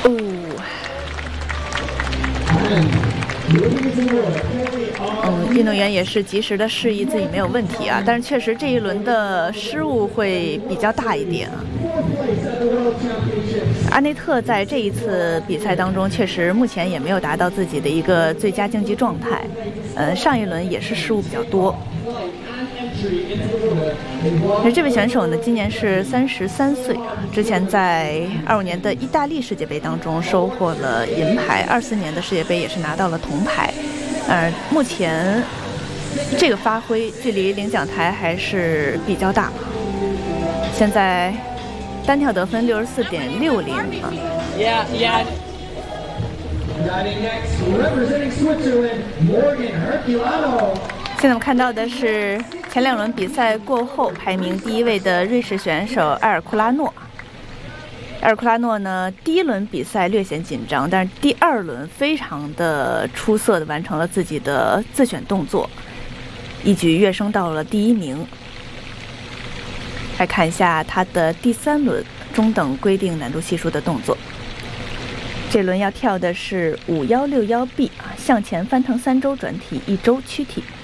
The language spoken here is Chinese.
运动员也是及时的示意自己没有问题啊，但是确实这一轮的失误会比较大一点啊。阿内特在这一次比赛当中，确实目前也没有达到自己的一个最佳竞技状态，上一轮也是失误比较多。而这位选手呢，今年是33岁啊，之前在25年的意大利世界杯当中收获了银牌，24年的世界杯也是拿到了铜牌。目前这个发挥距离领奖台还是比较大。现在单跳得分64.60啊。现在我们看到的是前2轮比赛过后排名第1位的瑞士选手埃尔库拉诺。埃尔库拉诺呢，第1轮比赛略显紧张，但是第2轮非常的出色的完成了自己的自选动作，一举跃升到了第1名。来看一下他的第3轮中等规定难度系数的动作。这轮要跳的是5161B 向前翻腾3周转体1周躯体。